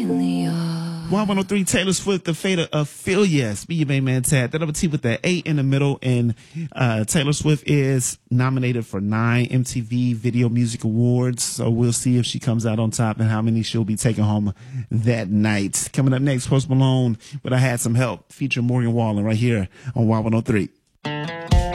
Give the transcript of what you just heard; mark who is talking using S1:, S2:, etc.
S1: Y103 Taylor Swift, The Fate of Phileas. Be your main man, Tad. That number T with the 8 in the middle. And Taylor Swift is nominated for 9 MTV Video Music Awards. So we'll see if she comes out on top and how many she'll be taking home that night. Coming up next, Post Malone, but I Had Some Help, featuring Morgan Wallen right here on Y103.